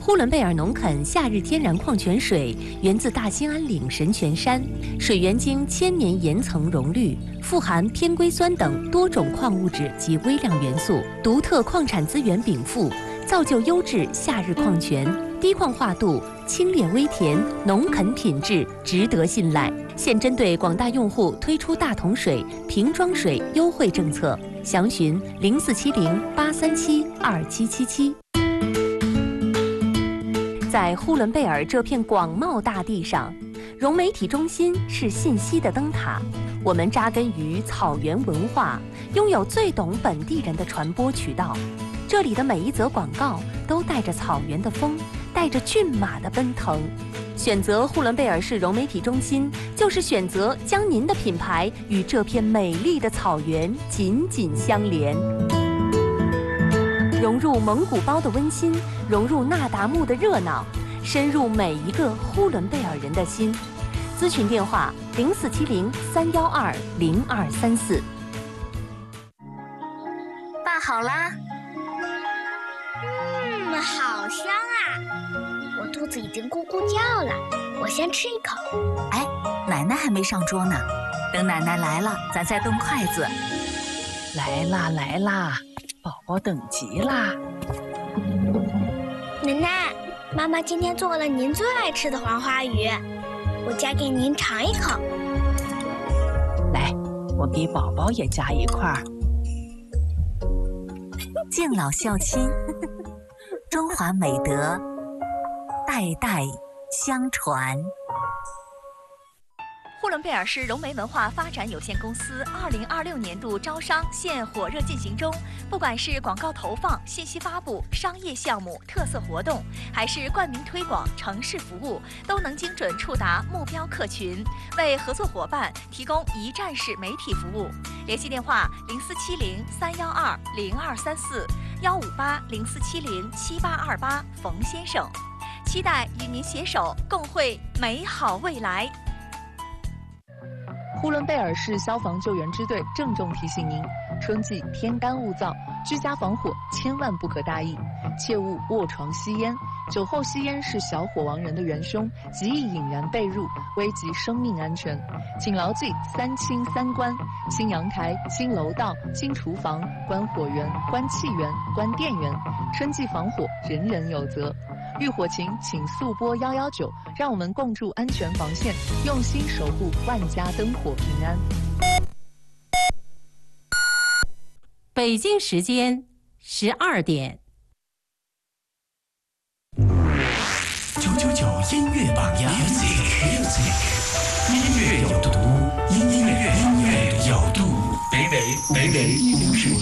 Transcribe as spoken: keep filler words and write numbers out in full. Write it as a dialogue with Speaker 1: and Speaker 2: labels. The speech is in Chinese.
Speaker 1: 呼伦贝尔农垦夏日天然矿泉水源自大兴安岭神泉山，水源经千年岩层溶滤，富含偏硅酸等多种矿物质及微量元素，独特矿产资源禀赋，造就优质夏日矿泉，低矿化度，清冽微甜，农垦品质，值得信赖。现针对广大用户推出大桶水、瓶装水优惠政策，详询零四七零八三七二七七七。在呼伦贝尔这片广袤大地上，融媒体中心是信息的灯塔。我们扎根于草原文化，拥有最懂本地人的传播渠道。这里的每一则广告都带着草原的风，带着骏马的奔腾。选择呼伦贝尔市融媒体中心，就是选择将您的品牌与这片美丽的草原紧紧相连。融入蒙古包的温馨，融入那达慕的热闹，深入每一个呼伦贝尔人的心。咨询电话零四七零三幺二零二三四。
Speaker 2: 拌好啦。
Speaker 3: 嗯，好香啊！我肚子已经咕咕叫了，我先吃一口。
Speaker 2: 哎，奶奶还没上桌呢，等奶奶来了，咱再动筷子。
Speaker 4: 来啦来啦，宝宝等急啦！
Speaker 3: 奶奶，妈妈今天做了您最爱吃的黄花鱼，我夹给您尝一口。
Speaker 4: 来，我给宝宝也夹一块儿。
Speaker 2: 敬老孝亲，中华美德代代相传。
Speaker 5: 呼伦贝尔市融媒文化发展有限公司二零二六年度招商现火热进行中，不管是广告投放、信息发布、商业项目、特色活动，还是冠名推广、城市服务，都能精准触达目标客群，为合作伙伴提供一站式媒体服务。联系电话零四七零三幺二零二三四幺五八零四七零七八二八，冯先生，期待与您携手共绘美好未来。
Speaker 6: 呼伦贝尔市消防救援支队郑重提醒您：春季天干物燥，居家防火千万不可大意，切勿卧床吸烟。酒后吸烟是小火亡人的元凶，极易引燃被褥，危及生命安全。请牢记三清三关：清阳台、清楼道、清厨房，关火源、关气源、关电源。春季防火，人人有责。遇火情，请速拨幺幺九，让我们共筑安全防线，用心守护万家灯火平安。
Speaker 1: 北京时间十二点。
Speaker 7: 九九九音乐榜样 ，music music， 音乐有毒，音乐音乐有毒，北北北北一零十。